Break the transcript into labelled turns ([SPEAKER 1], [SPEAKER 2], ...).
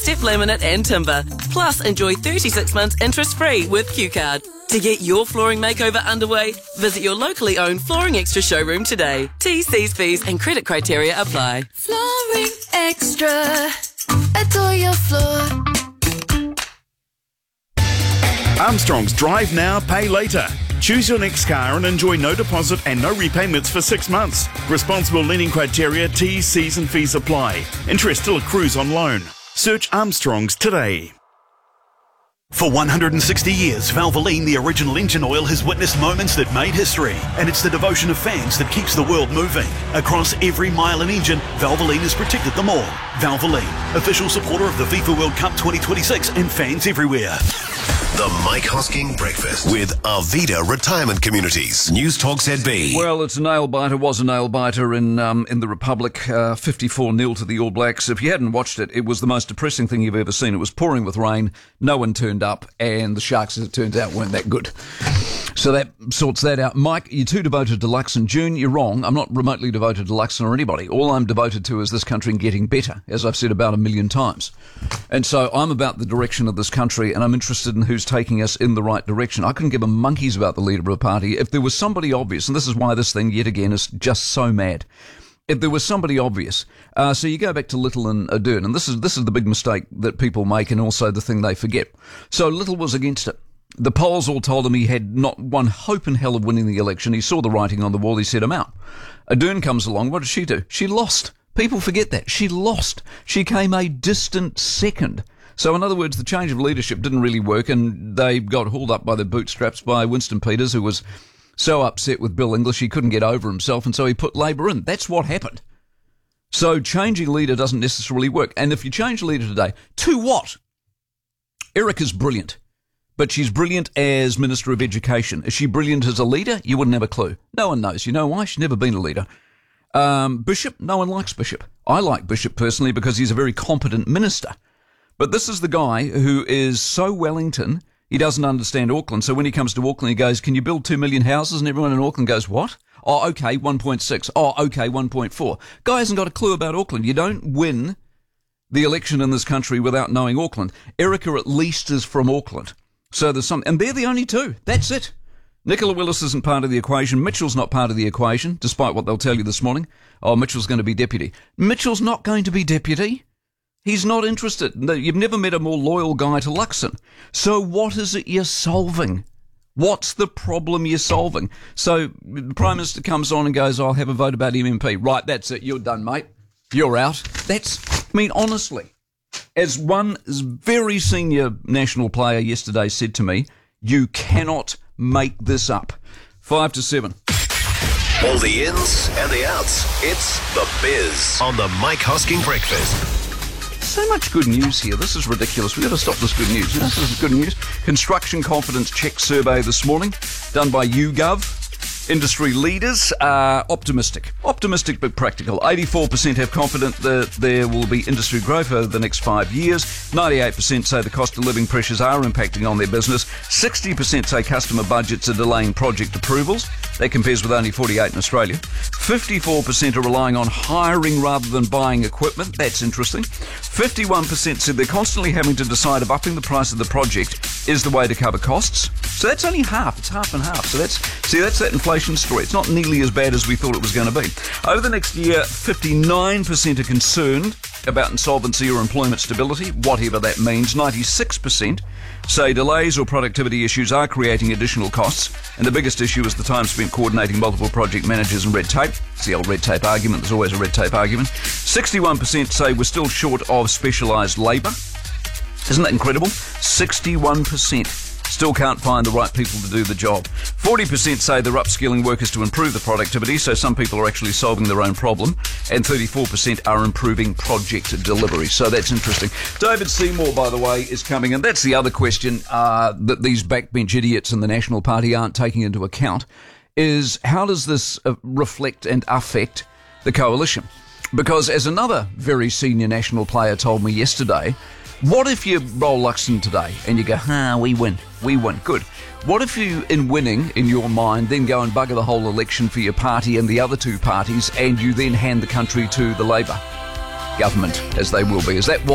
[SPEAKER 1] step laminate and timber. Plus, enjoy 36 months interest-free with QCard. To get your flooring makeover underway, visit your locally owned Flooring Extra showroom today. T's, C's, P's and credit criteria apply.
[SPEAKER 2] Flooring Extra. Adore your floor.
[SPEAKER 3] Armstrong's Drive Now, Pay Later. Choose your next car and enjoy no deposit and no repayments for 6 months. Responsible lending criteria, T's, C's and fees apply. Interest still accrues on loan. Search Armstrong's today.
[SPEAKER 4] For 160 years, Valvoline, the original engine oil, has witnessed moments that made history. And it's the devotion of fans that keeps the world moving. Across every mile and engine, Valvoline has protected them all. Valvoline, official supporter of the FIFA World Cup 2026 and fans everywhere.
[SPEAKER 5] The Mike Hosking Breakfast with Arvida Retirement Communities. News Talk ZB.
[SPEAKER 6] Well, it's a nail-biter, was a nail-biter in the Republic, 54-0 to the All Blacks. If you hadn't watched it, it was the most depressing thing you've ever seen. It was pouring with rain, no one turned up, and the Sharks, as it turns out, weren't that good. So that sorts that out. Mike, you're too devoted to Luxon. June, you're wrong. I'm not remotely devoted to Luxon or anybody. All I'm devoted to is this country and getting better, as I've said about 1 million times. And so I'm about the direction of this country, and I'm interested in who's taking us in the right direction. I couldn't give a monkeys about the leader of a party. If there was somebody obvious, and this is why this thing, yet again, is just so mad. If there was somebody obvious, so you go back to Little and Ardern, and this is the big mistake that people make, and also the thing they forget. So Little was against it. The polls all told him he had not one hope in hell of winning the election. He saw the writing on the wall. He said, I'm out. Ardern comes along. What did she do? She lost. People forget that. She lost. She came a distant second. So, in other words, the change of leadership didn't really work, and they got hauled up by the bootstraps by Winston Peters, who was so upset with Bill English he couldn't get over himself, and so he put Labor in. That's what happened. So changing leader doesn't necessarily work. And if you change leader today, to what? Erica's brilliant. But she's brilliant as Minister of Education. Is she brilliant as a leader? You wouldn't have a clue. No one knows. You know why? She's never been a leader. Bishop? No one likes Bishop. I like Bishop personally because he's a very competent minister. But this is the guy who is so Wellington, he doesn't understand Auckland. So when he comes to Auckland, he goes, can you build 2 million houses? And everyone in Auckland goes, what? Oh, okay, 1.6. Oh, okay, 1.4. Guy hasn't got a clue about Auckland. You don't win the election in this country without knowing Auckland. Erica at least is from Auckland. So there's some, and they're the only two. That's it. Nicola Willis isn't part of the equation. Mitchell's not part of the equation, despite what they'll tell you this morning. Oh, Mitchell's going to be deputy. Mitchell's not going to be deputy. He's not interested. No, you've never met a more loyal guy to Luxon. So what is it you're solving? What's the problem you're solving? So the Prime Minister comes on and goes, I'll have a vote about MMP. Right, that's it. You're done, mate. You're out. Honestly, as one very senior national player yesterday said to me, you cannot make this up. 5 to 7.
[SPEAKER 5] All the ins and the outs. It's The Biz on the Mike Hosking Breakfast.
[SPEAKER 6] So much good news here. This is ridiculous. We've got to stop this good news. This is good news. Construction confidence check survey this morning, done by YouGov. Industry leaders are optimistic but practical. 84% have confidence that there will be industry growth over the next 5 years. 98% say the cost of living pressures are impacting on their business. 60% say customer budgets are delaying project approvals. That compares with only 48% in Australia. 54% are relying on hiring rather than buying equipment. That's interesting. 51% said they're constantly having to decide if upping the price of the project is the way to cover costs. So that's only half. It's half and half. So that's that inflation story. It's not nearly as bad as we thought it was going to be. Over the next year, 59% are concerned about insolvency or employment stability, whatever that means. 96% say delays or productivity issues are creating additional costs, and the biggest issue is the time spent coordinating multiple project managers and red tape. It's the old red tape argument. There's always a red tape argument. 61% say we're still short of specialised labour. Isn't that incredible? 61% still can't find the right people to do the job. 40% say they're upskilling workers to improve the productivity, so some people are actually solving their own problem, and 34% are improving project delivery. So that's interesting. David Seymour, by the way, is coming, and that's the other question that these backbench idiots in the National Party aren't taking into account, is how does this reflect and affect the coalition? Because as another very senior national player told me yesterday, what if you roll Luxon today and you go, we win, good. What if you, in winning, in your mind, then go and bugger the whole election for your party and the other two parties, and you then hand the country to the Labor government, as they will be? Is that what